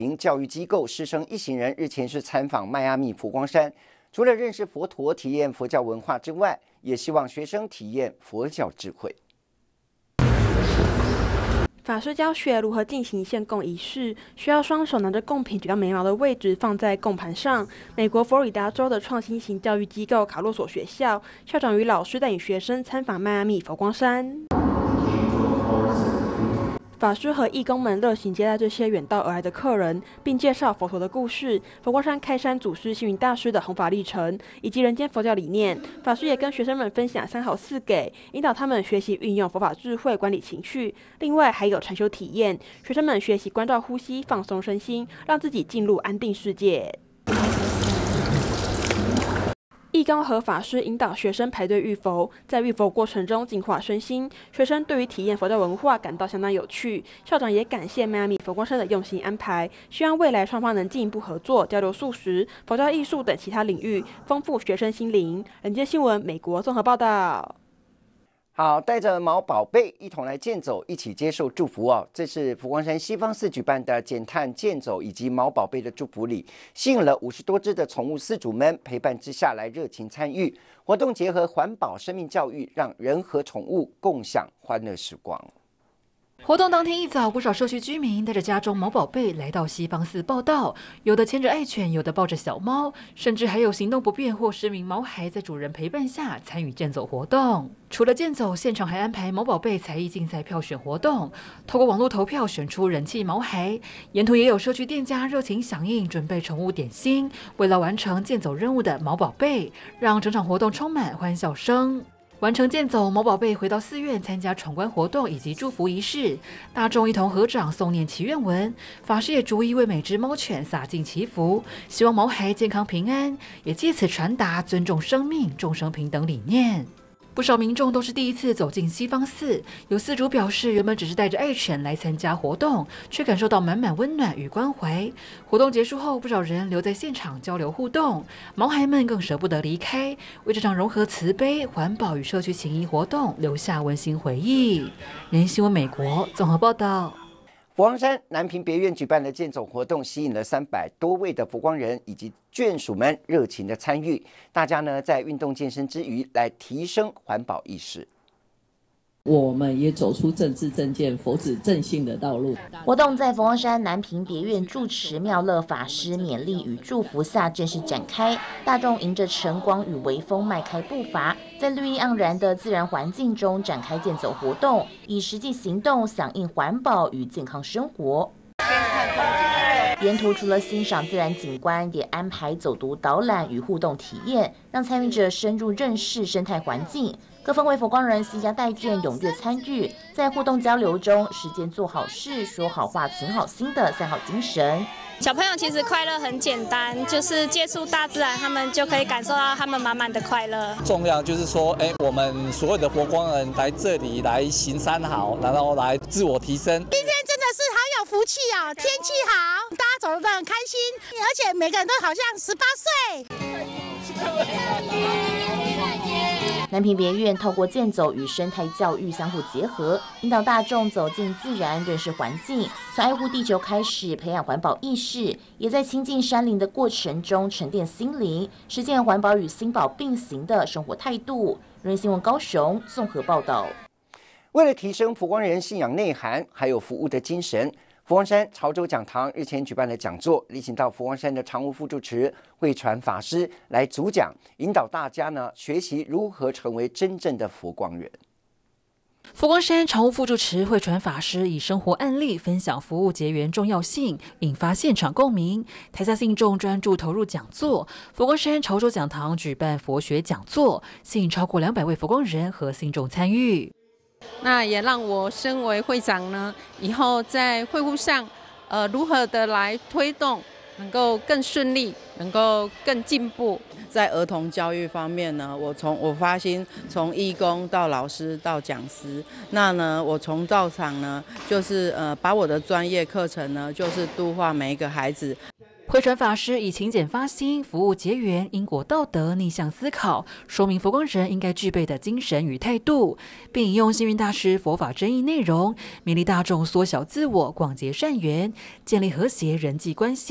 名教育机构师生一行人日前是参访迈阿密佛光山，除了认识佛陀、体验佛教文化之外，也希望学生体验佛教智慧。 法师教学如何进行献供仪式，需要双手拿着贡品举到眉毛的位置，放在供盘上。美国佛罗里达州的创新型教育机构卡洛索学校校长与老师带领学生参访迈阿密佛光山。法师和义工们热情接待这些远道而来的客人，并介绍佛陀的故事、佛光山开山祖师星云大师的弘法历程以及人间佛教理念。法师也跟学生们分享三好四给，引导他们学习运用佛法智慧管理情绪。另外还有禅修体验，学生们学习关照呼吸，放松身心，让自己进入安定世界。义工和法师引导学生排队浴佛，在浴佛过程中净化身心。学生对于体验佛教文化感到相当有趣。校长也感谢迈阿密佛光山的用心安排，希望未来双方能进一步合作，交流素食、佛教艺术等其他领域，丰富学生心灵。人间新闻美国综合报道。 好，带着毛宝贝一同来健走，一起接受祝福哦。这是佛光山西方寺举办的减碳健走以及毛宝贝的祝福礼，吸引了50多只的宠物饲主们陪伴之下来热情参与活动，结合环保、生命教育，让人和宠物共享欢乐时光。 活动当天一早，不少社区居民带着家中毛宝贝来到西方寺报到，有的牵着爱犬，有的抱着小猫，甚至还有行动不便或失明毛孩在主人陪伴下参与健走活动。除了健走，现场还安排毛宝贝才艺竞赛票选活动，透过网络投票选出人气毛孩。沿途也有社区店家热情响应，准备宠物点心，为了完成健走任务的毛宝贝，让整场活动充满欢笑声。完成健走，毛宝贝回到寺院参加闯关活动以及祝福仪式，大众一同合掌诵念祈愿文。法师也逐一为每只猫犬洒尽祈福，希望毛孩健康平安，也借此传达尊重生命、众生平等理念。不少民众都是第一次走进西方寺，有寺主表示，原本只是带着爱犬来参加活动，却感受到满满温暖与关怀。活动结束后，不少人留在现场交流互动，毛孩们更舍不得离开，为这场融合慈悲、环保与社区情谊活动留下温馨回忆。人新闻美国综合报道。 佛光山南屏别院举办的健走活动，吸引了300多位的佛光人以及眷属们热情的参与。大家呢在运动健身之余，来提升环保意识。 我们也走出政治正见、佛子正信的道路。 活动在佛光山南屏别院住持妙乐法师勉励与祝福下正式展开，大众迎着晨光与微风迈开步伐，在绿意盎然的自然环境中展开健走活动，以实际行动响应环保与健康生活。沿途除了欣赏自然景观，也安排走读导览与互动体验，让参与者深入认识生态环境。各分为佛光人携家带眷踊跃参与，在互动交流中实践做好事、说好话、存好心的3好精神。 小朋友其实快乐很简单，就是接触大自然，他们就可以感受到他们满满的快乐。 重要就是说，我们所有的佛光人来这里来行3好，然后来自我提升。 今天真的是好有福气哦，天气好，大家走得很开心，而且每个人都好像18岁。 南屏别院透过健走与生态教育相互结合，引导大众走进自然，认识环境，从爱护地球开始培养环保意识，也在亲近山林的过程中沉淀心灵，实践环保与心保并行的生活态度。人新闻高雄综合报道。 为了提升佛光人信仰内涵，还有服务的精神，佛光山潮州讲堂日前举办了讲座，力请到佛光山的常务副住持慧传法师来主讲，引导大家呢学习如何成为真正的佛光人。 佛光山常务副住持慧传法师以生活案例分享服务结缘重要性，引发现场共鸣。台下信众专注投入讲座，佛光山潮州讲堂举办佛学讲座，吸引超过200位佛光人和信众参与。 那也让我身为会长呢，以后在会务上，如何的来推动，能够更顺利，能够更进步。 在儿童教育方面呢，我发心从义工到老师到讲师，那呢，我从道场呢，就是把我的专业课程呢，就是度化每一个孩子。 慧传法师以勤俭发心、服务结缘、因果道德逆向思考，说明佛光人应该具备的精神与态度，并引用星云大师佛法真义内容，勉励大众缩小自我、广结善缘，建立和谐人际关系。